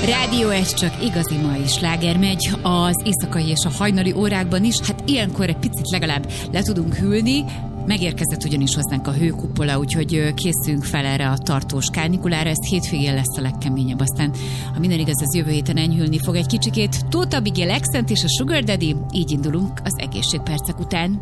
Rádió, ez csak igazi mai sláger megy az éjszakai és a hajnali órákban is. Hát ilyenkor egy picit legalább le tudunk hűlni. Megérkezett ugyanis hozzánk a hőkupola, úgyhogy készülünk fel erre a tartós kánikulára. Ez hétvégén lesz a legkeményebb, aztán ha minden igaz, az jövő héten enyhülni fog egy kicsikét. Tóth Abigail, Accent és a Sugar Daddy, így indulunk az egészségpercek után.